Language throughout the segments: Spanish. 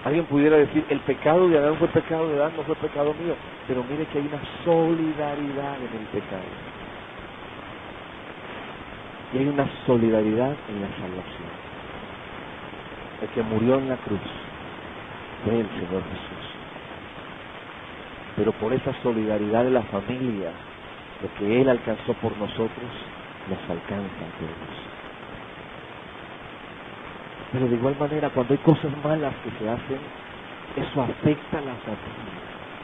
Alguien pudiera decir, el pecado de Adán fue pecado de Adán, no fue pecado mío. Pero mire que hay una solidaridad en el pecado. Y hay una solidaridad en la salvación. El que murió en la cruz fue el Señor Jesús. Pero por esa solidaridad de la familia, lo que Él alcanzó por nosotros, nos alcanza a todos. Pero de igual manera, cuando hay cosas malas que se hacen, eso afecta a la familia.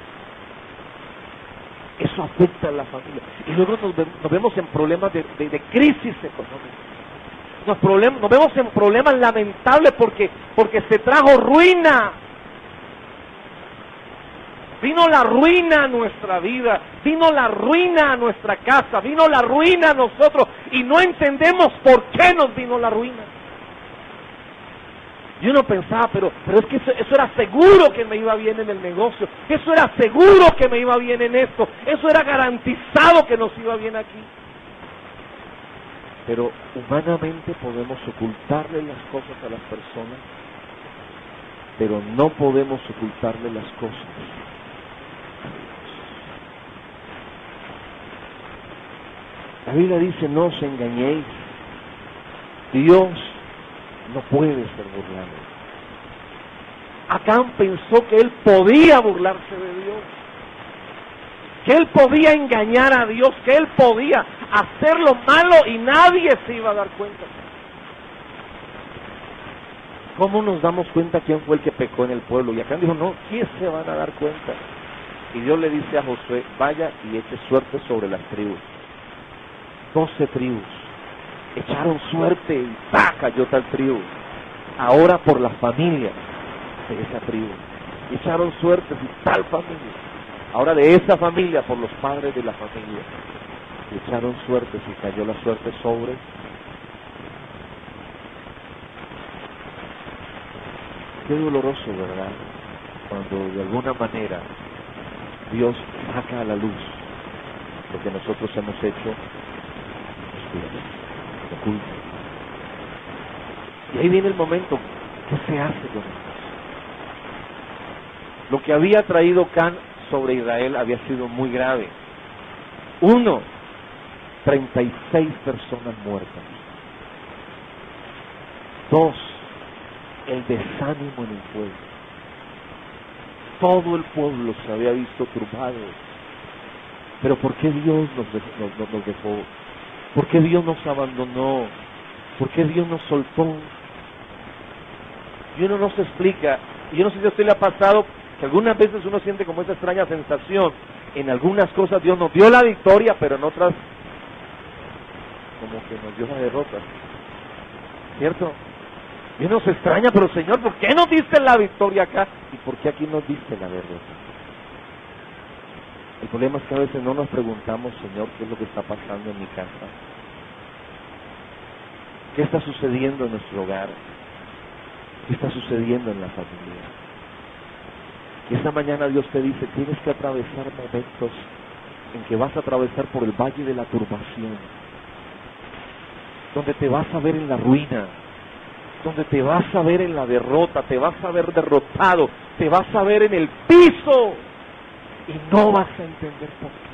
Eso afecta a la familia. Y luego nos vemos en problemas de crisis económica. Nos vemos en problemas lamentables porque se trajo ruina. Vino la ruina a nuestra vida, vino la ruina a nuestra casa, vino la ruina a nosotros y no entendemos por qué nos vino la ruina. Y uno pensaba, pero es que eso era seguro que me iba bien en el negocio, eso era seguro que me iba bien en esto, eso era garantizado que nos iba bien aquí. Pero humanamente podemos ocultarle las cosas a las personas, pero no podemos ocultarle las cosas a Dios. La Biblia dice, no os engañéis, Dios no puede ser burlado. Acán pensó que él podía burlarse de Dios, que él podía engañar a Dios, que él podía hacer lo malo y nadie se iba a dar cuenta. ¿Cómo nos damos cuenta quién fue el que pecó en el pueblo? Y Acán dijo, no, ¿quién se van a dar cuenta? Y Dios le dice a Josué, vaya y eche suerte sobre las tribus. 12 tribus. Echaron suerte y cayó tal tribu. Ahora por la familia de esa tribu. Echaron suerte y tal familia. Ahora de esa familia por los padres de la familia. Echaron suerte y cayó la suerte sobre. Qué doloroso, ¿verdad? Cuando de alguna manera Dios saca a la luz lo que nosotros hemos hecho oculto. Y ahí viene el momento, ¿qué se hace con esto? Lo que había traído Can sobre Israel había sido muy grave. 1, 36 personas muertas. 2, el desánimo en el pueblo. Todo el pueblo se había visto turbado. Pero ¿por qué Dios nos dejó? ¿Por qué Dios nos abandonó? ¿Por qué Dios nos soltó? Y uno no se explica. Y yo no sé si a usted le ha pasado que algunas veces uno siente como esa extraña sensación. En algunas cosas Dios nos dio la victoria, pero en otras como que nos dio la derrota. ¿Cierto? Y uno se extraña, pero Señor, ¿por qué nos diste la victoria acá? ¿Y por qué aquí nos diste la derrota? El problema es que a veces no nos preguntamos, Señor, ¿qué es lo que está pasando en mi casa? ¿Qué está sucediendo en nuestro hogar? ¿Qué está sucediendo en la familia? Y esta mañana Dios te dice, tienes que atravesar momentos en que vas a atravesar por el valle de la turbación, donde te vas a ver en la ruina, donde te vas a ver en la derrota, te vas a ver derrotado, te vas a ver en el piso y no vas a entender por qué.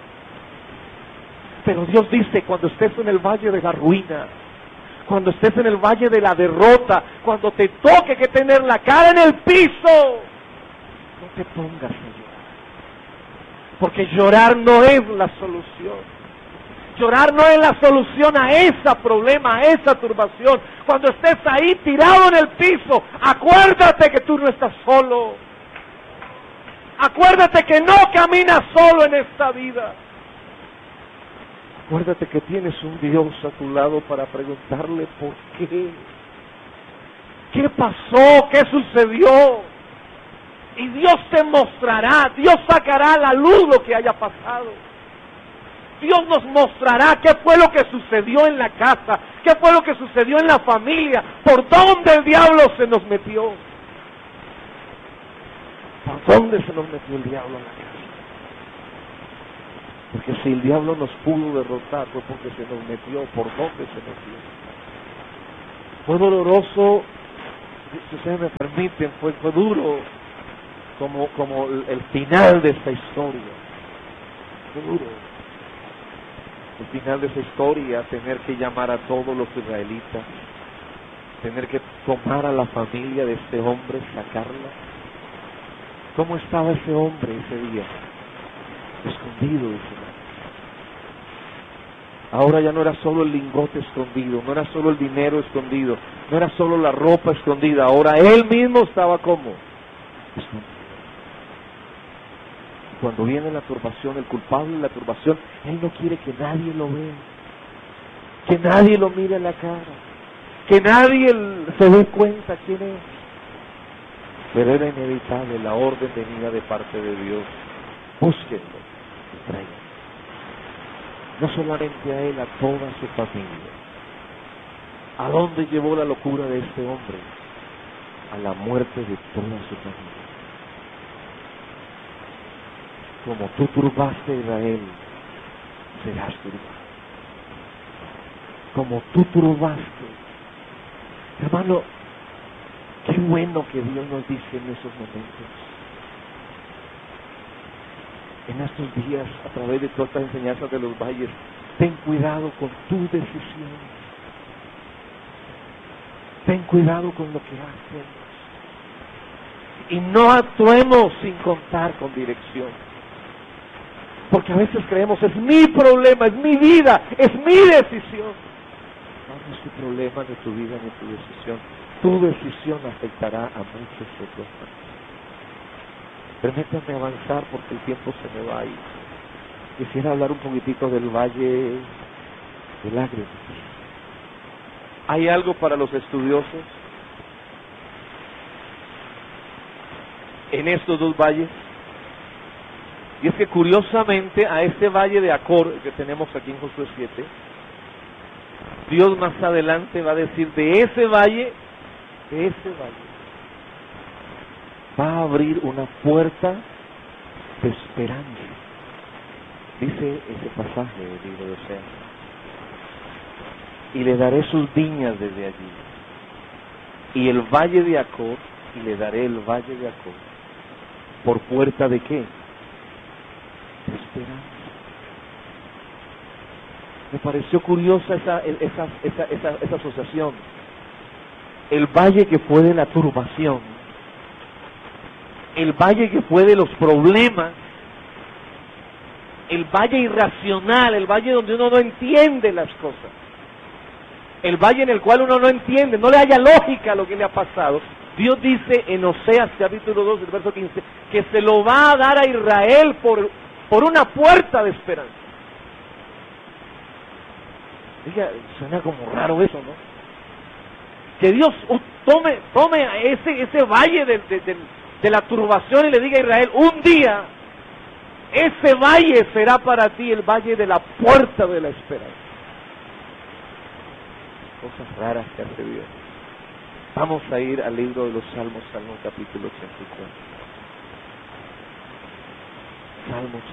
Pero Dios dice, cuando estés en el valle de la ruina, cuando estés en el valle de la derrota, cuando te toque que tener la cara en el piso, no te pongas a llorar, porque llorar no es la solución. Llorar no es la solución a ese problema, a esa turbación. Cuando estés ahí tirado en el piso, acuérdate que tú no estás solo. Acuérdate que no caminas solo en esta vida. Acuérdate que tienes un Dios a tu lado para preguntarle por qué. ¿Qué pasó? ¿Qué sucedió? Y Dios te mostrará, Dios sacará a la luz lo que haya pasado. Dios nos mostrará qué fue lo que sucedió en la casa, qué fue lo que sucedió en la familia, por dónde el diablo se nos metió. ¿Por dónde se nos metió el diablo en la casa? Porque si el diablo nos pudo derrotar fue porque se nos metió. ¿Por dónde se metió? Fue doloroso si ustedes me permiten, fue duro como el final de esta historia. Fue duro. El final de esa historia, tener que llamar a todos los israelitas, tener que tomar a la familia de este hombre, sacarla. ¿Cómo estaba ese hombre ese día? Escondido, dice. Ahora ya no era solo el lingote escondido, no era solo el dinero escondido, no era solo la ropa escondida, ahora él mismo estaba como escondido. Cuando viene la turbación, el culpable de la turbación, él no quiere que nadie lo vea, que nadie lo mire en la cara, que nadie se dé cuenta quién es. Pero era inevitable la orden venida de parte de Dios. Búsquenlo y traigan. No solamente a él, a toda su familia. ¿A dónde llevó la locura de este hombre? A la muerte de toda su familia. Como tú turbaste a Israel, serás turbado. Como tú turbaste. Hermano, qué bueno que Dios nos dice en esos momentos. En estos días, a través de todas estas enseñanzas de los valles, ten cuidado con tu decisión. Ten cuidado con lo que hacemos. Y no actuemos sin contar con dirección. Porque a veces creemos, es mi problema, es mi vida, es mi decisión. No es tu problema, ni tu vida, ni tu decisión. Tu decisión afectará a muchos otros. Permítanme avanzar porque el tiempo se me va a ir. Quisiera hablar un poquitico del Valle de Lágrimas. ¿Hay algo para los estudiosos en estos dos valles? Y es que curiosamente a este valle de Acor que tenemos aquí en Josué 7, Dios más adelante va a decir de ese valle, va a abrir una puerta de esperanza. Dice ese pasaje del libro de Oseas. Y le daré sus viñas desde allí. Y el valle de Acor, y le daré el valle de Acor. ¿Por puerta de qué? De esperanza. Me pareció curiosa esa asociación. El valle que fue de la turbación, el valle que fue de los problemas, el valle irracional, el valle donde uno no entiende las cosas, el valle en el cual uno no entiende, no le haya lógica a lo que le ha pasado. Dios dice en Oseas capítulo 2, el verso 15, que se lo va a dar a Israel por una puerta de esperanza. Diga, suena como raro eso, ¿no? Que Dios tome ese valle de la turbación y le diga a Israel, un día ese valle será para ti el valle de la puerta de la esperanza. Cosas raras que hace Dios. Vamos a ir al libro de los Salmos, Salmo capítulo 84. Salmo 84.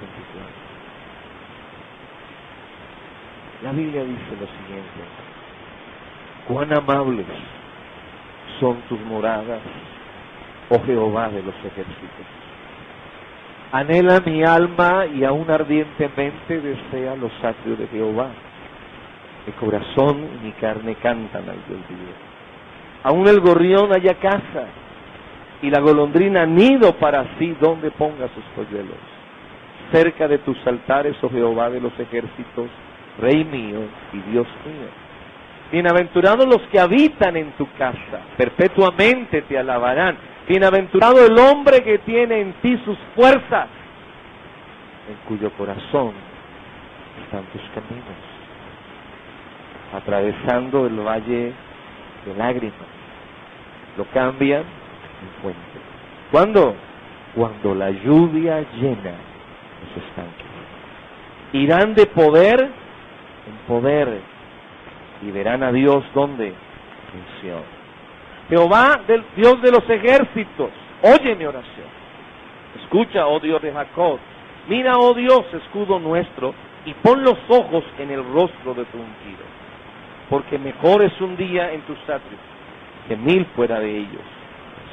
La Biblia dice lo siguiente: cuán amables son tus moradas, oh Jehová de los ejércitos. Anhela mi alma y aún ardientemente desea los atrios de Jehová. Mi corazón y mi carne cantan al Dios vivo. Aún el gorrión halla casa y la golondrina nido para sí donde ponga sus polluelos. Cerca de tus altares, oh Jehová de los ejércitos, Rey mío y Dios mío. Bienaventurados los que habitan en tu casa, perpetuamente te alabarán. Bienaventurado el hombre que tiene en ti sus fuerzas, en cuyo corazón están tus caminos. Atravesando el valle de lágrimas, lo cambian en fuente. ¿Cuándo? Cuando la lluvia llena los estanques. Irán de poder en poder y verán a Dios, ¿dónde? En Sión. Jehová, Dios de los ejércitos, oye mi oración. Escucha, oh Dios de Jacob. Mira, oh Dios, escudo nuestro, y pon los ojos en el rostro de tu ungido. Porque mejor es un día en tus atrios que 1000 fuera de ellos.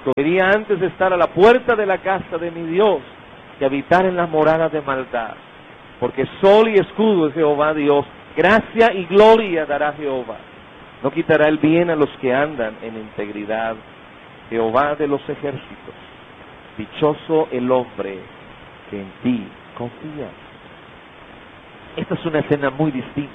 Escogería antes estar a la puerta de la casa de mi Dios que habitar en las moradas de maldad. Porque sol y escudo es Jehová Dios, gracia y gloria dará Jehová. No quitará el bien a los que andan en integridad. Jehová de los ejércitos, dichoso el hombre que en ti confía. Esta es una escena muy distinta.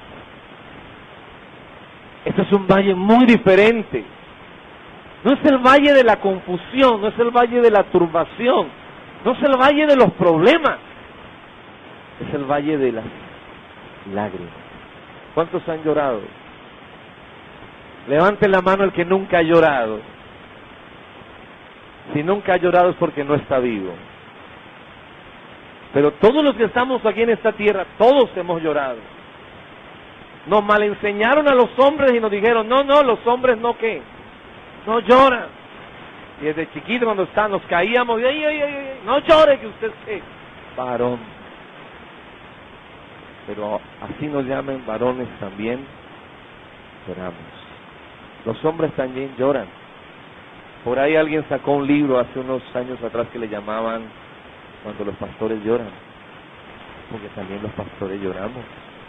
Este es un valle muy diferente. No es el valle de la confusión, no es el valle de la turbación, no es el valle de los problemas, es el valle de las lágrimas. ¿Cuántos han llorado? Levante la mano el que nunca ha llorado. Si nunca ha llorado es porque no está vivo. Pero todos los que estamos aquí en esta tierra, todos hemos llorado. Nos malenseñaron a los hombres y nos dijeron, no, los hombres no, ¿qué? No lloran. Y desde chiquito cuando nos caíamos, no llore que usted es varón. Pero así nos llamen varones también, lloramos. Los hombres también lloran. Por ahí alguien sacó un libro hace unos años atrás que le llamaban Cuando los pastores lloran. Porque también los pastores lloramos.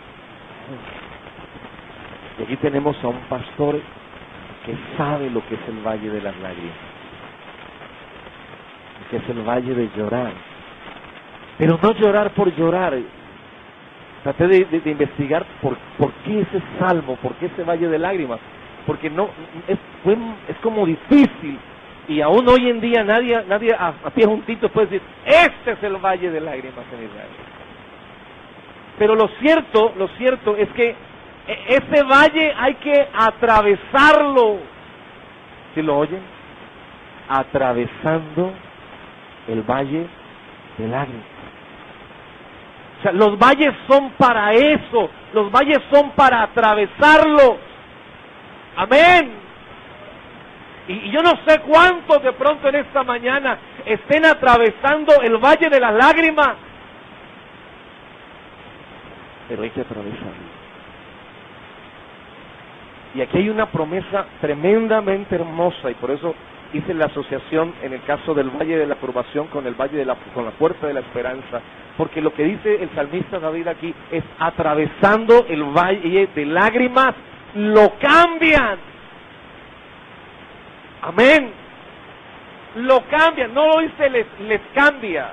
Y aquí tenemos a un pastor que sabe lo que es el valle de las lágrimas, que es el valle de llorar, pero no llorar por llorar. Traté de investigar por qué ese salmo, por qué ese valle de lágrimas, porque no es como difícil, y aún hoy en día nadie a pie juntito puede decir, este es el valle de lágrimas en Israel. Pero lo cierto es que ese valle hay que atravesarlo. ¿Sí lo oyen? Atravesando el valle de lágrimas. O sea, los valles son para eso. Los valles son para atravesarlo. Amén. Y yo no sé cuántos de pronto en esta mañana estén atravesando el valle de las lágrimas. Pero hay que atravesarlo. Y aquí hay una promesa tremendamente hermosa, y por eso hice la asociación en el caso del Valle de la Turbación con el Valle con la Puerta de la Esperanza, porque lo que dice el salmista David aquí es atravesando el Valle de Lágrimas, lo cambian. Amén. Lo cambian, no lo dice les cambia.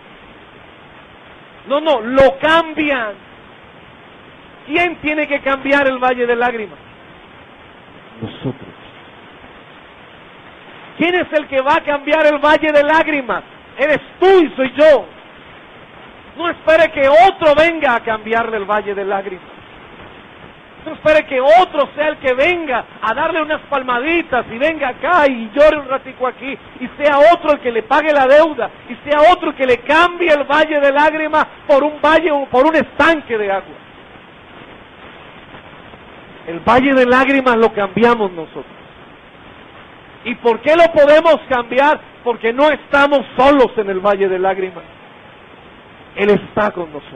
No, lo cambian. ¿Quién tiene que cambiar el Valle de Lágrimas? Nosotros. ¿Quién es el que va a cambiar el valle de lágrimas? Eres tú y soy yo. No espere que otro venga a cambiarle el valle de lágrimas. No espere que otro sea el que venga a darle unas palmaditas y venga acá y llore un ratico aquí y sea otro el que le pague la deuda y sea otro el que le cambie el valle de lágrimas por un valle o por un estanque de agua. El valle de lágrimas lo cambiamos nosotros. ¿Y por qué lo podemos cambiar? Porque no estamos solos en el valle de lágrimas. Él está con nosotros.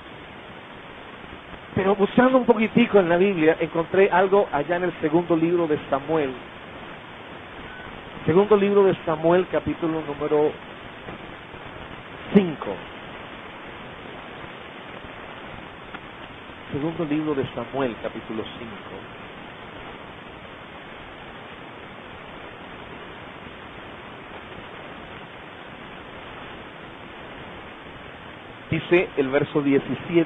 Pero buscando un poquitico en la Biblia, encontré algo allá en el segundo libro de Samuel. Segundo libro de Samuel, capítulo número 5. Segundo libro de Samuel, capítulo 5. Dice el verso 17.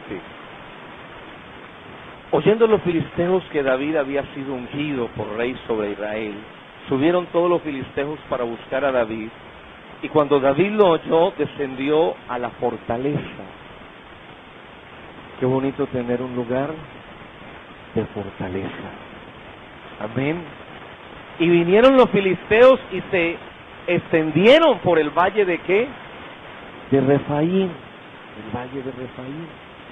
Oyendo los filisteos que David había sido ungido por rey sobre Israel, subieron todos los filisteos para buscar a David, y cuando David lo oyó, descendió a la fortaleza. Qué bonito tener un lugar de fortaleza. Amén. Y vinieron los filisteos y se extendieron por el valle de ¿qué? De Refaín. El valle de Refaín.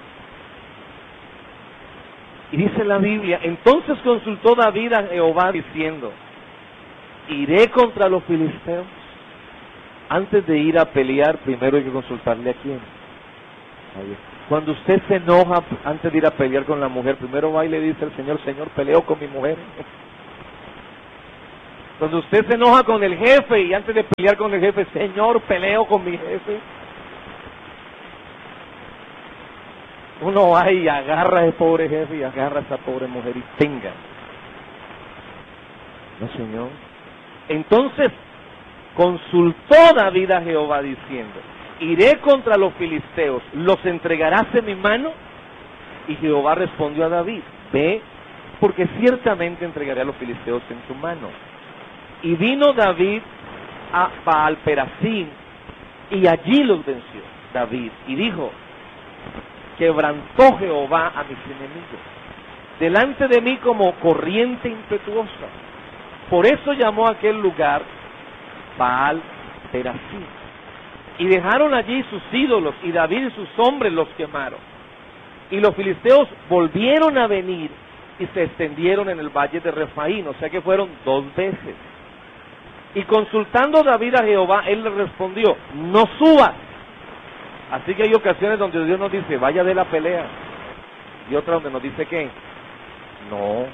Y dice la Biblia, entonces consultó David a Jehová diciendo, ¿iré contra los filisteos? Antes de ir a pelear, primero hay que consultarle a quién. Cuando usted se enoja antes de ir a pelear con la mujer, primero va y le dice al Señor, Señor, peleo con mi mujer. Donde usted se enoja con el jefe y antes de pelear con el jefe, Señor, peleo con mi jefe. Uno va y agarra a ese pobre jefe y agarra a esa pobre mujer y tenga. No, Señor. Entonces consultó David a Jehová diciendo, iré contra los filisteos, ¿los entregarás en mi mano? Y Jehová respondió a David, ve, porque ciertamente entregaré a los filisteos en tu mano. Y vino David a Baal-Perasim, y allí los venció David, y dijo, quebrantó Jehová a mis enemigos, delante de mí como corriente impetuosa. Por eso llamó a aquel lugar Baal-Perasim. Y dejaron allí sus ídolos, y David y sus hombres los quemaron. Y los filisteos volvieron a venir, y se extendieron en el valle de Refaín, o sea que fueron 2 veces. Y consultando David a Jehová, él le respondió, no subas. Así que hay ocasiones donde Dios nos dice, vaya de la pelea. Y otras donde nos dice que, no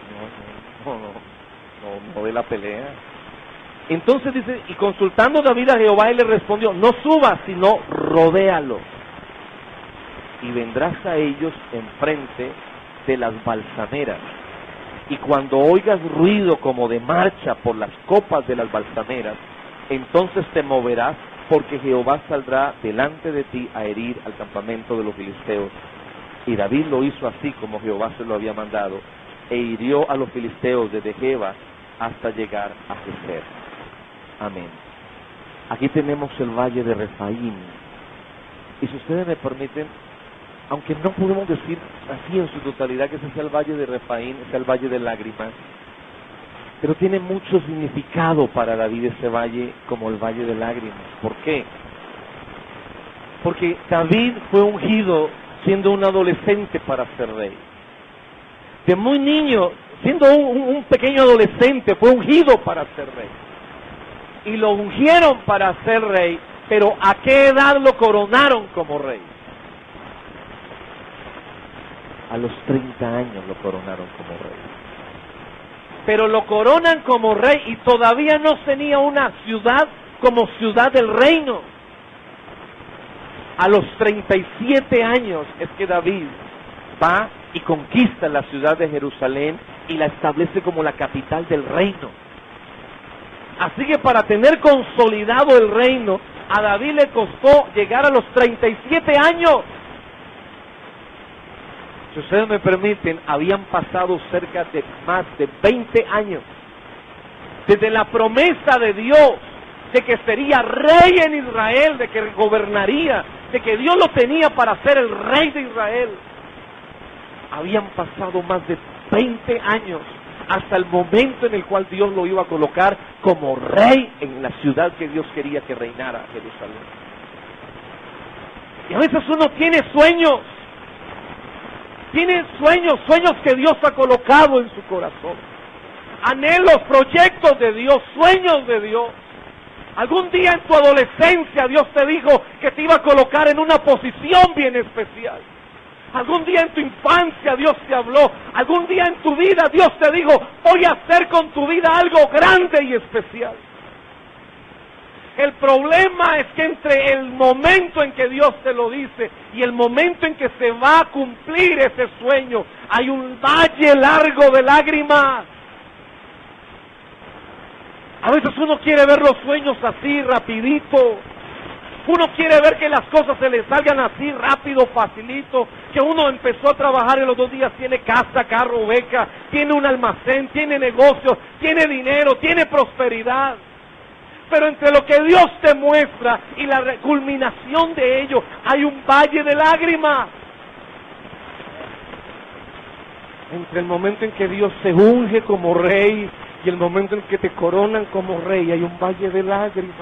de la pelea. Entonces dice, y consultando David a Jehová, él le respondió, no subas, sino rodéalo. Y vendrás a ellos enfrente de las balsameras. Y cuando oigas ruido como de marcha por las copas de las balsameras, entonces te moverás, porque Jehová saldrá delante de ti a herir al campamento de los filisteos. Y David lo hizo así como Jehová se lo había mandado, e hirió a los filisteos desde Geba hasta llegar a Geser. Amén. Aquí tenemos el valle de Refaín. Y si ustedes me permiten, aunque no podemos decir así en su totalidad que ese sea el valle de Refaín, sea el valle de lágrimas, pero tiene mucho significado para David ese valle como el valle de lágrimas. ¿Por qué? Porque David fue ungido siendo un adolescente para ser rey. De muy niño, siendo un pequeño adolescente, fue ungido para ser rey. Y lo ungieron para ser rey, pero ¿a qué edad lo coronaron como rey? A los 30 años lo coronaron como rey. Pero lo coronan como rey y todavía no tenía una ciudad como ciudad del reino. A los 37 años es que David va y conquista la ciudad de Jerusalén y la establece como la capital del reino. Así que para tener consolidado el reino, a David le costó llegar a los 37 años. Si ustedes me permiten, habían pasado cerca de más de 20 años desde la promesa de Dios de que sería rey en Israel, de que gobernaría, de que Dios lo tenía para ser el rey de Israel. Habían pasado más de 20 años hasta el momento en el cual Dios lo iba a colocar como rey en la ciudad que Dios quería que reinara, Jerusalén. Y a veces uno tiene sueños que Dios ha colocado en su corazón, anhelos, proyectos de Dios, sueños de Dios. Algún día en tu adolescencia Dios te dijo que te iba a colocar en una posición bien especial. Algún día en tu infancia Dios te habló. Algún día en tu vida Dios te dijo, voy a hacer con tu vida algo grande y especial. El problema es que entre el momento en que Dios te lo dice y el momento en que se va a cumplir ese sueño, hay un valle largo de lágrimas. A veces uno quiere ver los sueños así, rapidito. Uno quiere ver que las cosas se le salgan así, rápido, facilito. Que uno empezó a trabajar y en los 2 días tiene casa, carro, beca, tiene un almacén, tiene negocios, tiene dinero, tiene prosperidad. Pero entre lo que Dios te muestra y la culminación de ello, hay un valle de lágrimas. Entre el momento en que Dios se unge como rey y el momento en que te coronan como rey, hay un valle de lágrimas.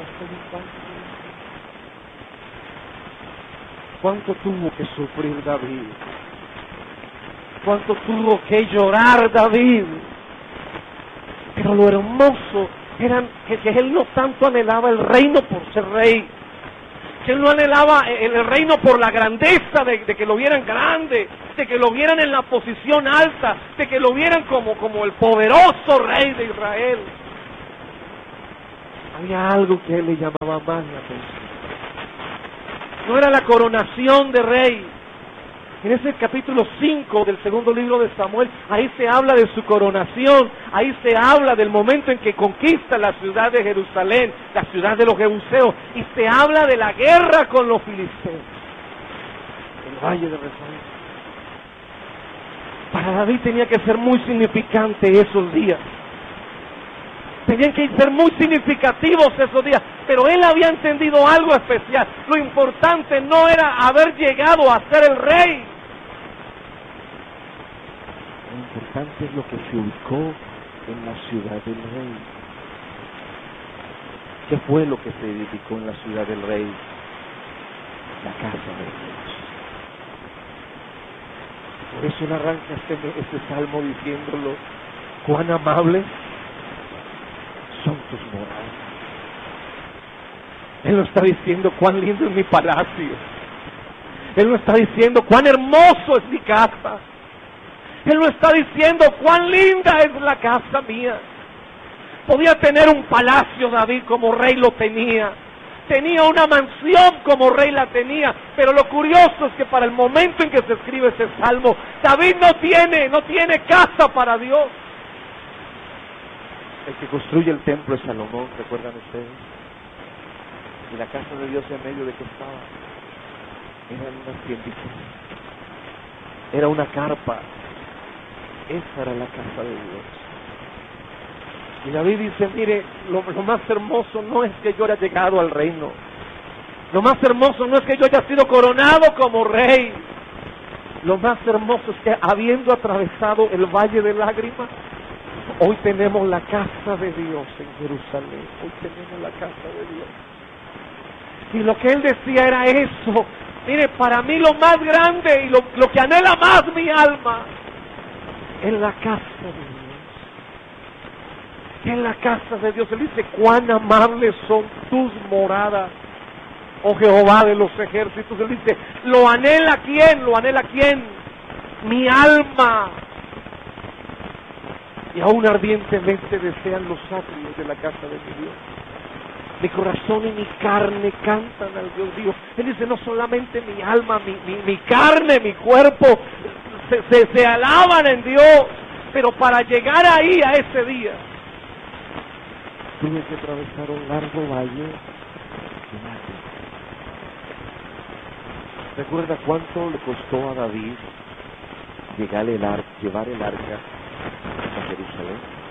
¿Cuánto tuvo que sufrir David? ¿Cuánto tuvo que llorar David? Pero lo hermoso era que él no tanto anhelaba el reino por ser rey, que él no anhelaba el reino por la grandeza de que lo vieran grande, de que lo vieran en la posición alta, de que lo vieran como el poderoso rey de Israel. Había algo que a él le llamaba más la atención. No era la coronación de rey. En ese capítulo 5 del segundo libro de Samuel, ahí se habla de su coronación, ahí se habla del momento en que conquista la ciudad de Jerusalén, la ciudad de los jebuseos, y se habla de la guerra con los filisteos, el valle de Rezón. Para David tenía que ser muy significante esos días. Tenían que ser muy significativos esos días, pero él había entendido algo especial. Lo importante no era haber llegado a ser el rey. Lo importante es lo que se ubicó en la ciudad del rey. ¿Qué fue lo que se edificó en la ciudad del rey? La casa de Dios. Por eso él arranca este salmo diciéndolo: cuán amables son tus moradas. Él no está diciendo cuán lindo es mi palacio. Él no está diciendo cuán hermoso es mi casa. Él no está diciendo cuán linda es la casa mía. Podía tener un palacio David como rey lo tenía. Tenía una mansión como rey la tenía. Pero lo curioso es que para el momento en que se escribe ese salmo, David no tiene casa para Dios. El que construye el templo es Salomón, ¿recuerdan ustedes? Y la casa de Dios en medio de que estaba, eran unas tienditas, era una carpa. Esa era la casa de Dios. Y David dice, mire, lo más hermoso no es que yo haya llegado al reino. Lo más hermoso no es que yo haya sido coronado como rey. Lo más hermoso es que habiendo atravesado el valle de lágrimas, hoy tenemos la casa de Dios en Jerusalén. Hoy tenemos la casa de Dios. Y lo que él decía era eso. Mire, para mí lo más grande y lo que anhela más mi alma es la casa de Dios. En la casa de Dios. Él dice, cuán amables son tus moradas, oh Jehová de los ejércitos. Él dice, ¿lo anhela quién? ¿Lo anhela quién? Mi alma. Y aún ardientemente desean los atrios de la casa de mi Dios. Mi corazón y mi carne cantan al Dios vivo. Él dice, no solamente mi alma, mi carne, mi cuerpo se alaban en Dios, pero para llegar ahí a ese día tuve que atravesar un largo valle de lágrimas. ¿Recuerda cuánto le costó a David llevar el arca a Jerusalén?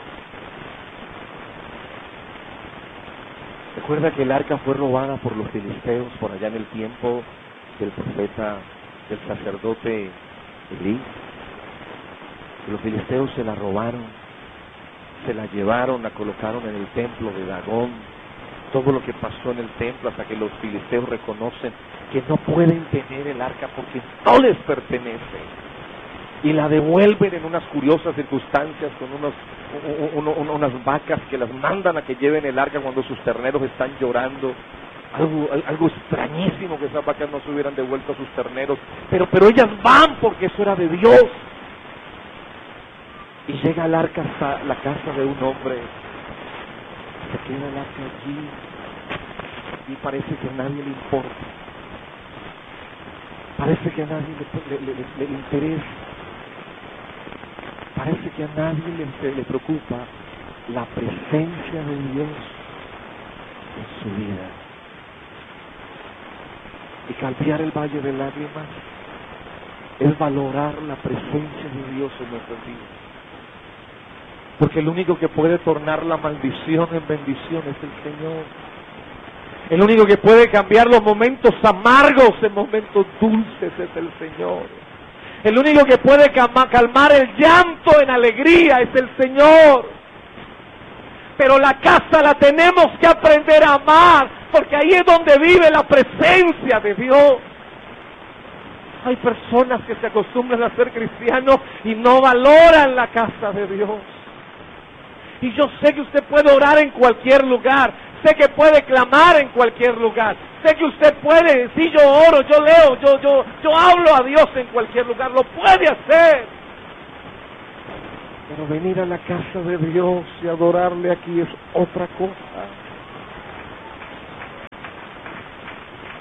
Recuerda que el arca fue robada por los filisteos por allá en el tiempo del profeta, del sacerdote Elí. Los filisteos se la robaron, se la llevaron, la colocaron en el templo de Dagón. Todo lo que pasó en el templo hasta que los filisteos reconocen que no pueden tener el arca porque no les pertenece. Y la devuelven en unas curiosas circunstancias con unas vacas que las mandan a que lleven el arca cuando sus terneros están llorando. Algo extrañísimo, que esas vacas no se hubieran devuelto a sus terneros, pero ellas van porque eso era de Dios. Y llega el arca hasta la casa de un hombre. Se queda el arca allí y parece que a nadie le importa. Parece que a nadie le interesa. Parece que a nadie le preocupa la presencia de Dios en su vida. Y cambiar el valle de lágrimas es valorar la presencia de Dios en nuestras vidas. Porque el único que puede tornar la maldición en bendición es el Señor. El único que puede cambiar los momentos amargos en momentos dulces es el Señor. El único que puede calmar el llanto en alegría es el Señor. Pero la casa la tenemos que aprender a amar, porque ahí es donde vive la presencia de Dios. Hay personas que se acostumbran a ser cristianos y no valoran la casa de Dios. Y yo sé que usted puede orar en cualquier lugar, sé que puede clamar en cualquier lugar, sé que usted puede, si yo oro, yo leo, yo hablo a Dios en cualquier lugar, lo puede hacer. Pero venir a la casa de Dios y adorarle aquí es otra cosa.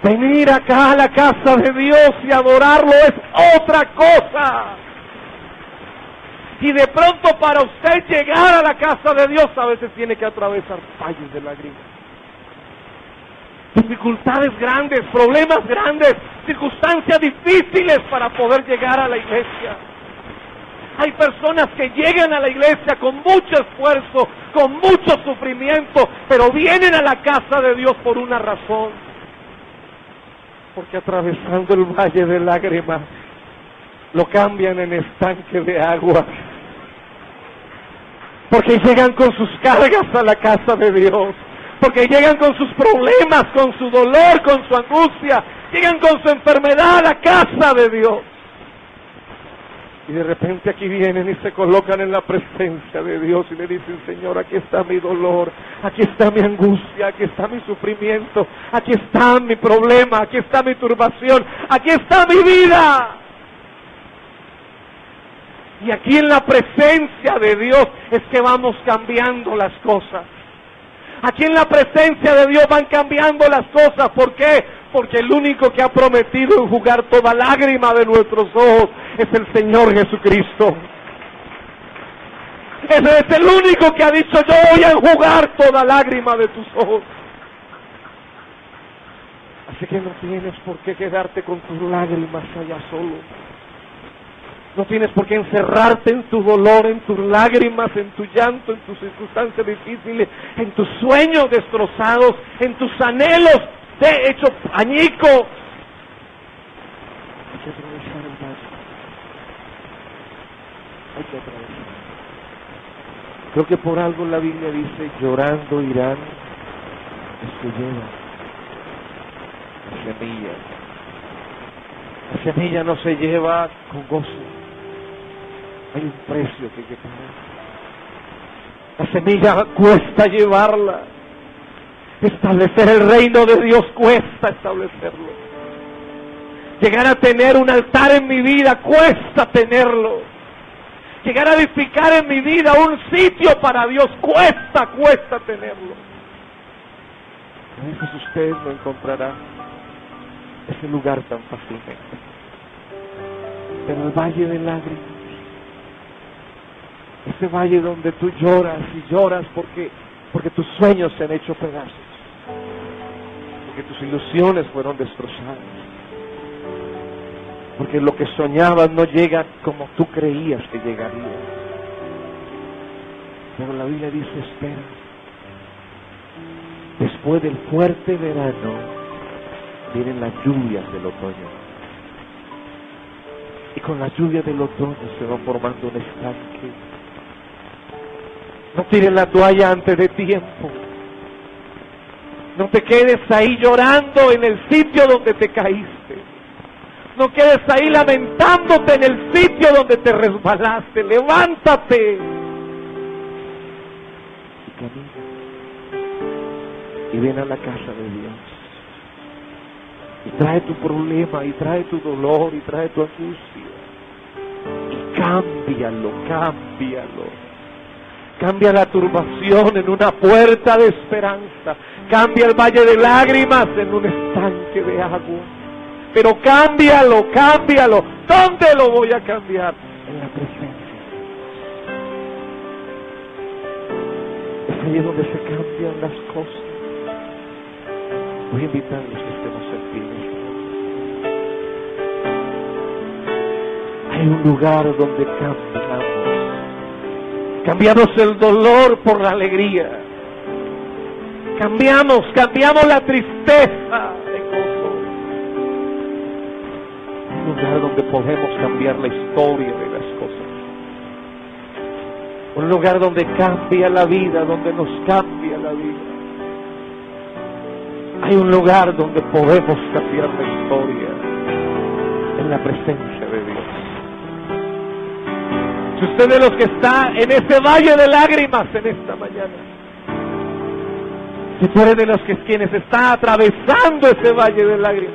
Venir acá a la casa de Dios y adorarlo es otra cosa. Y de pronto para usted llegar a la casa de Dios a veces tiene que atravesar valles de lágrimas. Dificultades grandes, problemas grandes, circunstancias difíciles para poder llegar a la iglesia. Hay personas que llegan a la iglesia con mucho esfuerzo, con mucho sufrimiento, pero vienen a la casa de Dios por una razón. Porque atravesando el valle de lágrimas, lo cambian en estanque de agua. Porque llegan con sus cargas a la casa de Dios. Porque llegan con sus problemas, con su dolor, con su angustia. Llegan con su enfermedad a la casa de Dios. Y de repente aquí vienen y se colocan en la presencia de Dios y le dicen: Señor, aquí está mi dolor, aquí está mi angustia, aquí está mi sufrimiento, aquí está mi problema, aquí está mi turbación, aquí está mi vida. Y aquí en la presencia de Dios es que vamos cambiando las cosas. Aquí en la presencia de Dios van cambiando las cosas. ¿Por qué? Porque el único que ha prometido enjugar toda lágrima de nuestros ojos es el Señor Jesucristo. Ese es el único que ha dicho: yo voy a enjugar toda lágrima de tus ojos. Así que no tienes por qué quedarte con tus lágrimas allá solo. No tienes por qué encerrarte en tu dolor, en tus lágrimas, en tu llanto, en tus circunstancias difíciles, en tus sueños destrozados, en tus anhelos de hecho añicos. Hay que atravesar el valle. Hay que atravesar. Creo que por algo la Biblia dice: llorando irán los que llevan la semilla. La semilla no se lleva con gozo. Hay un precio que hay que pagar. La semilla cuesta llevarla. Establecer el reino de Dios cuesta establecerlo. Llegar a tener un altar en mi vida cuesta tenerlo. Llegar a edificar en mi vida un sitio para Dios cuesta tenerlo. A veces usted no encontrará ese lugar tan fácilmente. Pero el valle de lágrimas, ese valle donde tú lloras y lloras porque tus sueños se han hecho pedazos, porque tus ilusiones fueron destrozadas, porque lo que soñabas no llega como tú creías que llegaría. Pero la Biblia dice: espera. Después del fuerte verano vienen las lluvias del otoño. Y con las lluvias del otoño se va formando un estanque. No tires la toalla antes de tiempo. No te quedes ahí llorando en el sitio donde te caíste. No quedes ahí lamentándote en el sitio donde te resbalaste. Levántate y camina. Y ven a la casa de Dios. Y trae tu problema, y trae tu dolor, y trae tu angustia. Y cámbialo. Cambia la turbación en una puerta de esperanza. Cambia el valle de lágrimas en un estanque de agua. Pero cámbialo. ¿Dónde lo voy a cambiar? En la presencia. Es ahí donde se cambian las cosas. Voy a invitarlos que estemos en pie. Hay un lugar donde cambiamos el dolor por la alegría. Cambiamos la tristeza en gozo. Un lugar donde podemos cambiar la historia de las cosas. Un lugar donde cambia la vida, donde nos cambia la vida. Hay un lugar donde podemos cambiar la historia, en la presencia de Dios. Si usted de los que está en ese valle de lágrimas en esta mañana, si tú eres de los quienes está atravesando ese valle de lágrimas,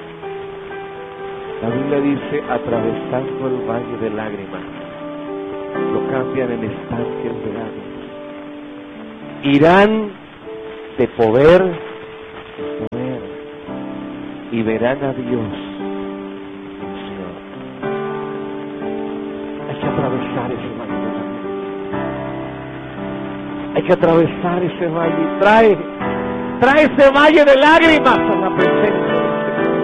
la Biblia dice: atravesando el valle de lágrimas, lo cambian en estanques de lágrimas. Irán de poder y verán a Dios. Señor, hay que atravesar ese valle de lágrimas. Hay que atravesar ese valle. Trae ese valle de lágrimas a la presencia del Señor.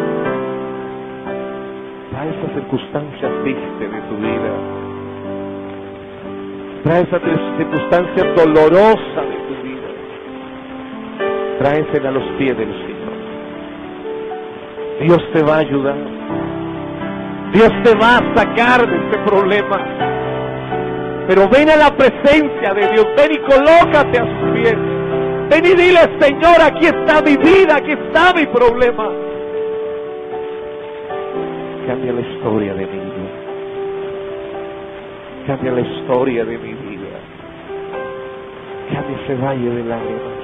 Trae esa circunstancia triste de tu vida. Trae esa circunstancia dolorosa de tu vida. Tráesela a los pies del Señor. Dios te va a ayudar. Dios te va a sacar de este problema. Pero ven a la presencia de Dios. Ven y colócate a sus pies. Ven y dile, Señor, aquí está mi vida, aquí está mi problema. Cambia la historia de mi vida. Cambia la historia de mi vida. Cambia ese valle de lágrimas.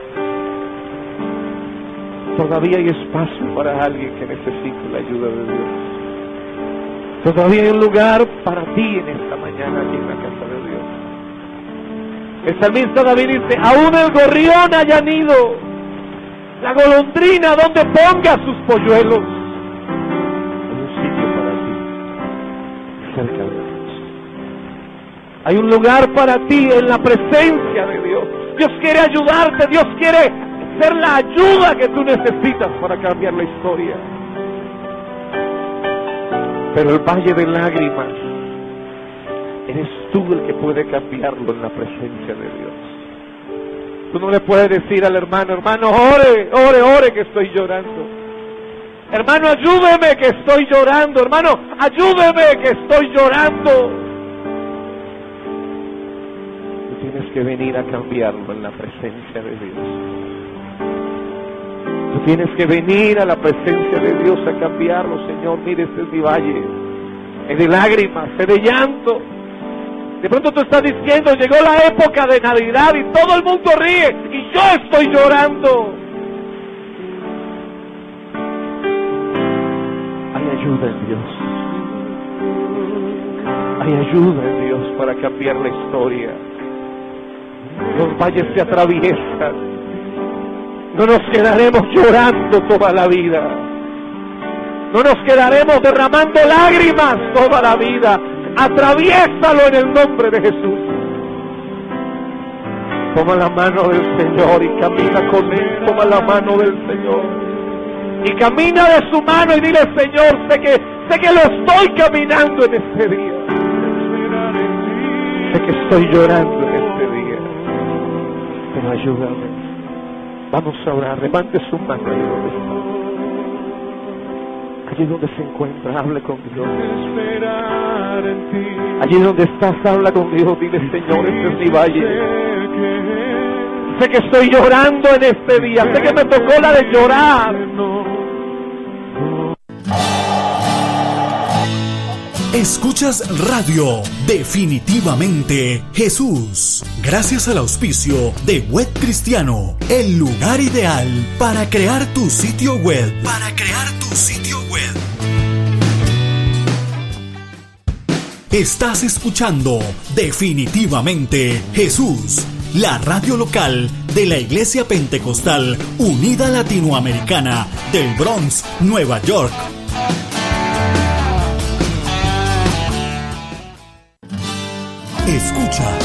Todavía hay espacio para alguien que necesite la ayuda de Dios. Todavía hay un lugar para ti en esta mañana aquí en la casa de Dios. El salmista David dice, aún el gorrión haya nido, la golondrina donde ponga sus polluelos. Hay un sitio para ti, cerca de Dios. Hay un lugar para ti en la presencia de Dios. Dios quiere ayudarte, Dios quiere ser la ayuda que tú necesitas para cambiar la historia. Pero el valle de lágrimas, eres tú el que puede cambiarlo en la presencia de Dios. Tú no le puedes decir al hermano, hermano, ore que estoy llorando. Hermano, ayúdeme que estoy llorando. Hermano, ayúdeme que estoy llorando. Tú tienes que venir a cambiarlo en la presencia de Dios. Tú tienes que venir a la presencia de Dios a cambiarlo, Señor. Mire, este es mi valle. Es de lágrimas, es de llanto. De pronto tú estás diciendo, llegó la época de Navidad y todo el mundo ríe y yo estoy llorando. Hay ayuda en Dios. Hay ayuda en Dios para cambiar la historia. Los valles se atraviesan. No nos quedaremos llorando toda la vida. No nos quedaremos derramando lágrimas toda la vida. Atraviésalo en el nombre de Jesús. Toma la mano del Señor y camina con Él. Toma la mano del Señor y camina de su mano y dile, Señor, sé que lo estoy caminando en este día. Sé que estoy llorando en este día. Pero ayúdame. Vamos a orar. Levante su mano ahí donde está. Allí donde se encuentra, hable con Dios. Allí donde estás, habla con Dios. Dile, Señor, este es mi valle. Sé que estoy llorando en este día. Sé que me tocó la de llorar. Escuchas Radio Definitivamente Jesús. Gracias al auspicio de Web Cristiano, el lugar ideal para crear tu sitio web. Estás escuchando Definitivamente Jesús, la radio local de la Iglesia Pentecostal Unida Latinoamericana del Bronx, Nueva York. Escucha